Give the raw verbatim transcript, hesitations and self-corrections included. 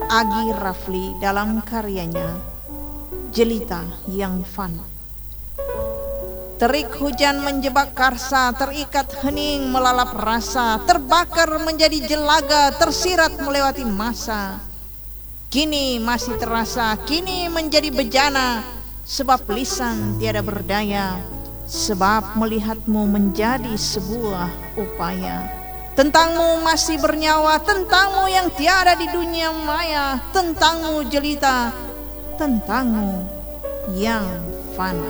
Agi Rafli dalam karyanya Jelita yang Fana. Terik hujan menjebak karsa, terikat hening melalap rasa, terbakar menjadi jelaga, tersirat melewati masa. Kini masih terasa, kini menjadi bejana, sebab lisan tiada berdaya, sebab melihatmu menjadi sebuah upaya. Tentangmu masih bernyawa, tentangmu yang tiada di dunia maya, tentangmu jelita, tentangmu yang fana.